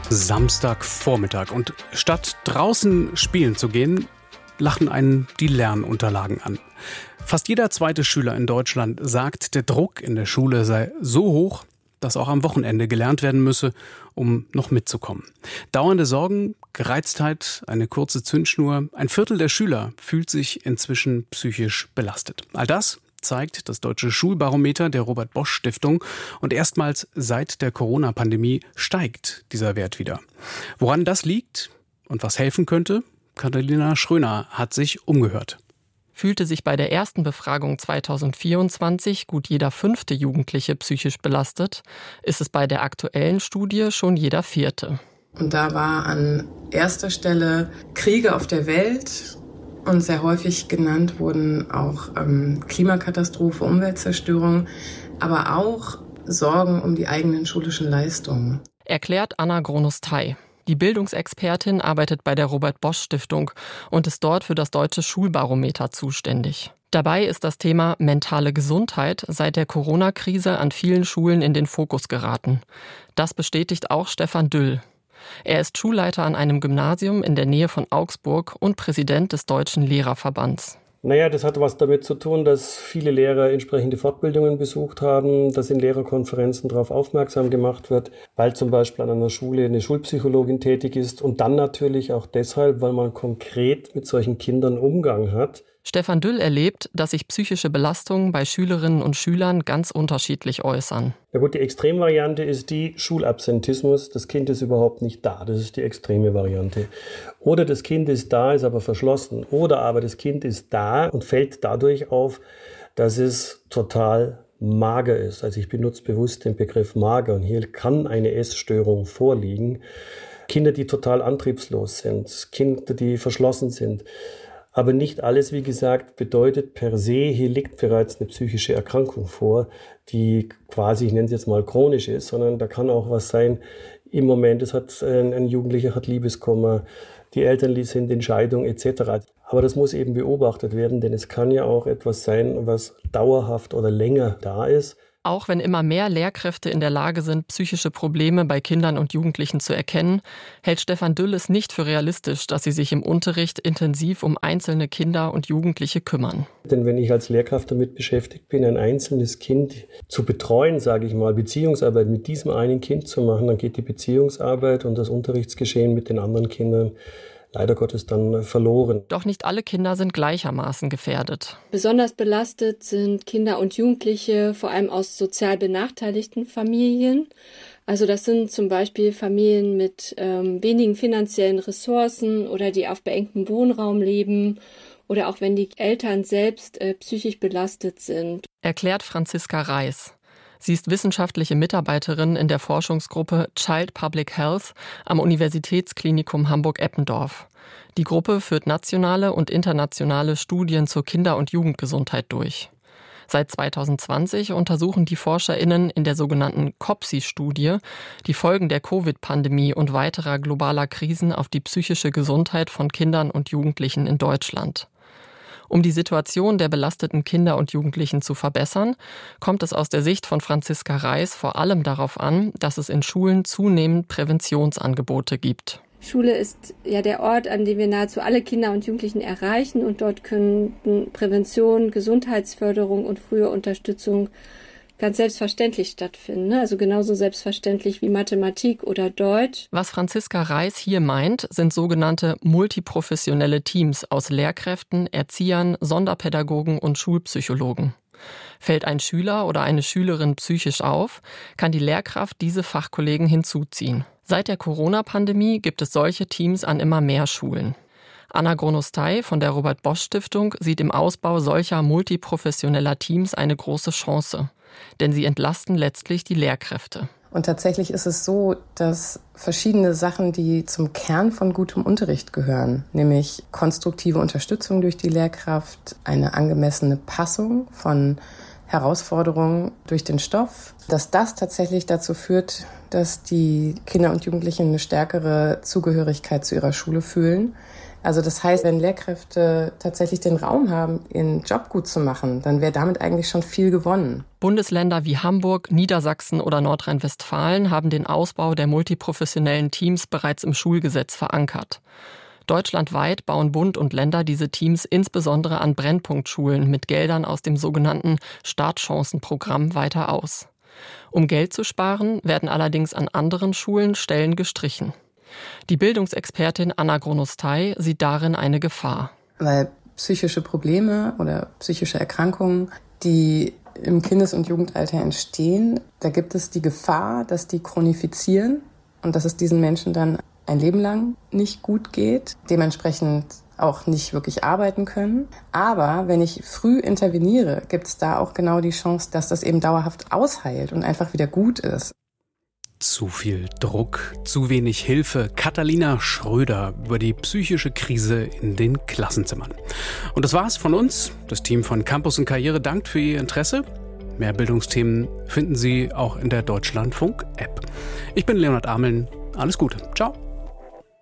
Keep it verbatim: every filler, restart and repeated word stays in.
Samstagvormittag und statt draußen spielen zu gehen, lachen einen die Lernunterlagen an. Fast jeder zweite Schüler in Deutschland sagt, der Druck in der Schule sei so hoch, dass auch am Wochenende gelernt werden müsse, um noch mitzukommen. Dauernde Sorgen, Gereiztheit, eine kurze Zündschnur. Ein Viertel der Schüler fühlt sich inzwischen psychisch belastet. All das zeigt das Deutsche Schulbarometer der Robert-Bosch-Stiftung. Und erstmals seit der Corona-Pandemie steigt dieser Wert wieder. Woran das liegt und was helfen könnte? Katharina Schröner hat sich umgehört. Fühlte sich bei der ersten Befragung zweitausendvierundzwanzig gut jeder fünfte Jugendliche psychisch belastet, ist es bei der aktuellen Studie schon jeder vierte. Und da war an erster Stelle Kriege auf der Welt und sehr häufig genannt wurden auch ähm, Klimakatastrophe, Umweltzerstörung, aber auch Sorgen um die eigenen schulischen Leistungen. Erklärt Anna Gronostay. Die Bildungsexpertin arbeitet bei der Robert-Bosch-Stiftung und ist dort für das Deutsche Schulbarometer zuständig. Dabei ist das Thema mentale Gesundheit seit der Corona-Krise an vielen Schulen in den Fokus geraten. Das bestätigt auch Stefan Düll. Er ist Schulleiter an einem Gymnasium in der Nähe von Augsburg und Präsident des Deutschen Lehrerverbands. Naja, das hat was damit zu tun, dass viele Lehrer entsprechende Fortbildungen besucht haben, dass in Lehrerkonferenzen darauf aufmerksam gemacht wird, weil zum Beispiel an einer Schule eine Schulpsychologin tätig ist und dann natürlich auch deshalb, weil man konkret mit solchen Kindern Umgang hat. Stefan Düll erlebt, dass sich psychische Belastungen bei Schülerinnen und Schülern ganz unterschiedlich äußern. Ja gut, die Extremvariante ist die Schulabsentismus. Das Kind ist überhaupt nicht da. Das ist die extreme Variante. Oder das Kind ist da, ist aber verschlossen. Oder aber das Kind ist da und fällt dadurch auf, dass es total mager ist. Also ich benutze bewusst den Begriff mager und hier kann eine Essstörung vorliegen. Kinder, die total antriebslos sind, Kinder, die verschlossen sind. Aber nicht alles, wie gesagt, bedeutet per se, hier liegt bereits eine psychische Erkrankung vor, die quasi, ich nenne es jetzt mal chronisch ist, sondern da kann auch was sein, im Moment, es hat ein, ein Jugendlicher hat Liebeskummer, die Eltern sind in Scheidung et cetera. Aber das muss eben beobachtet werden, denn es kann ja auch etwas sein, was dauerhaft oder länger da ist. Auch wenn immer mehr Lehrkräfte in der Lage sind, psychische Probleme bei Kindern und Jugendlichen zu erkennen, hält Stefan Düll es nicht für realistisch, dass sie sich im Unterricht intensiv um einzelne Kinder und Jugendliche kümmern. Denn wenn ich als Lehrkraft damit beschäftigt bin, ein einzelnes Kind zu betreuen, sage ich mal, Beziehungsarbeit mit diesem einen Kind zu machen, dann geht die Beziehungsarbeit und das Unterrichtsgeschehen mit den anderen Kindern leider Gottes dann verloren. Doch nicht alle Kinder sind gleichermaßen gefährdet. Besonders belastet sind Kinder und Jugendliche, vor allem aus sozial benachteiligten Familien. Also das sind zum Beispiel Familien mit ähm, wenigen finanziellen Ressourcen oder die auf beengtem Wohnraum leben oder auch wenn die Eltern selbst äh, psychisch belastet sind. Erklärt Franziska Reis. Sie ist wissenschaftliche Mitarbeiterin in der Forschungsgruppe Child Public Health am Universitätsklinikum Hamburg-Eppendorf. Die Gruppe führt nationale und internationale Studien zur Kinder- und Jugendgesundheit durch. Seit zweitausendzwanzig untersuchen die ForscherInnen in der sogenannten C O P S I-Studie die Folgen der Covid-Pandemie und weiterer globaler Krisen auf die psychische Gesundheit von Kindern und Jugendlichen in Deutschland. Um die Situation der belasteten Kinder und Jugendlichen zu verbessern, kommt es aus der Sicht von Franziska Reis vor allem darauf an, dass es in Schulen zunehmend Präventionsangebote gibt. Schule ist ja der Ort, an dem wir nahezu alle Kinder und Jugendlichen erreichen und dort können Prävention, Gesundheitsförderung und frühe Unterstützung ganz selbstverständlich stattfinden. Also genauso selbstverständlich wie Mathematik oder Deutsch. Was Franziska Reis hier meint, sind sogenannte multiprofessionelle Teams aus Lehrkräften, Erziehern, Sonderpädagogen und Schulpsychologen. Fällt ein Schüler oder eine Schülerin psychisch auf, kann die Lehrkraft diese Fachkollegen hinzuziehen. Seit der Corona-Pandemie gibt es solche Teams an immer mehr Schulen. Anna Gronostay von der Robert-Bosch-Stiftung sieht im Ausbau solcher multiprofessioneller Teams eine große Chance. Denn sie entlasten letztlich die Lehrkräfte. Und tatsächlich ist es so, dass verschiedene Sachen, die zum Kern von gutem Unterricht gehören, nämlich konstruktive Unterstützung durch die Lehrkraft, eine angemessene Passung von Herausforderungen durch den Stoff, dass das tatsächlich dazu führt, dass die Kinder und Jugendlichen eine stärkere Zugehörigkeit zu ihrer Schule fühlen, Also das heißt, wenn Lehrkräfte tatsächlich den Raum haben, ihren Job gut zu machen, dann wäre damit eigentlich schon viel gewonnen. Bundesländer wie Hamburg, Niedersachsen oder Nordrhein-Westfalen haben den Ausbau der multiprofessionellen Teams bereits im Schulgesetz verankert. Deutschlandweit bauen Bund und Länder diese Teams insbesondere an Brennpunktschulen mit Geldern aus dem sogenannten Startchancenprogramm weiter aus. Um Geld zu sparen, werden allerdings an anderen Schulen Stellen gestrichen. Die Bildungsexpertin Anna Gronostay sieht darin eine Gefahr. Weil psychische Probleme oder psychische Erkrankungen, die im Kindes- und Jugendalter entstehen, da gibt es die Gefahr, dass die chronifizieren und dass es diesen Menschen dann ein Leben lang nicht gut geht, dementsprechend auch nicht wirklich arbeiten können. Aber wenn ich früh interveniere, gibt es da auch genau die Chance, dass das eben dauerhaft ausheilt und einfach wieder gut ist. Zu viel Druck, zu wenig Hilfe. Katharina Schröder über die psychische Krise in den Klassenzimmern. Und das war's von uns. Das Team von Campus und Karriere dankt für Ihr Interesse. Mehr Bildungsthemen finden Sie auch in der Deutschlandfunk-App. Ich bin Leonhard Ameln. Alles Gute. Ciao.